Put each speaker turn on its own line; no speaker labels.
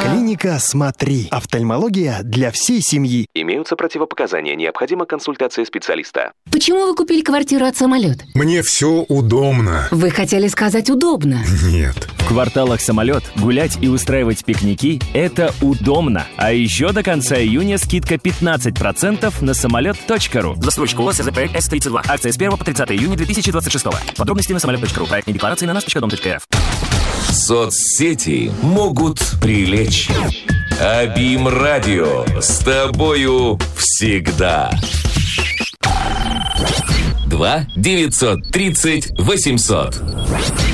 Клиника «Смотри». Офтальмология для всей семьи.
Имеются противопоказания. Необходима консультация специалиста.
Почему вы купили квартиру от «Самолет»?
Мне все удобно.
Вы хотели сказать «удобно».
Нет.
В кварталах «Самолет» гулять и устраивать пикники – это удобно. А еще до конца июня скидка 15% на самолет.ру.
Застройщик ООО СЗП С-32. Акция с 1 по 30 июня 2026. Подробности на самолет.ру. Проектные декларации на наш.дом.рф.
Соцсети могут привлечь. Абим Радио с тобою всегда. 2 930 800.